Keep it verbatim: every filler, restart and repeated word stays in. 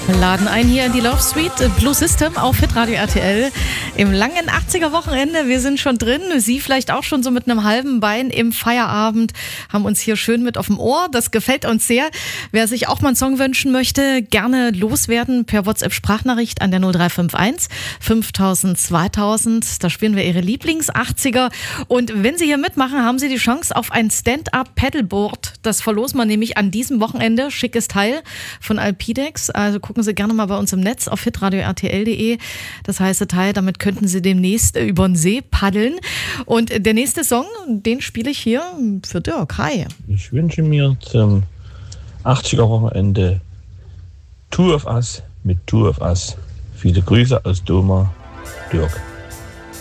Laden ein hier in die Love Suite, Blue System auf Hitradio R T L im langen achtziger-Wochenende. Wir sind schon drin, Sie vielleicht auch schon so mit einem halben Bein im Feierabend, haben uns hier schön mit auf dem Ohr. Das gefällt uns sehr. Wer sich auch mal einen Song wünschen möchte, gerne loswerden per WhatsApp-Sprachnachricht an der null drei fünf eins fünftausend zweitausend. Da spielen wir Ihre Lieblings-achtziger. Und wenn Sie hier mitmachen, haben Sie die Chance auf ein Stand-Up-Paddleboard. Das verlosen wir nämlich an diesem Wochenende. Schickes Teil von Alpidex. Also gucken Sie gerne mal bei uns im Netz auf hitradio r t l punkt d e. Das heiße Teil, damit könnten Sie demnächst über den See paddeln. Und der nächste Song, den spiele ich hier für Dirk. Hi. Ich wünsche mir zum achtziger-Wochenende Two of Us mit Two of Us. Viele Grüße aus Doma, Dirk.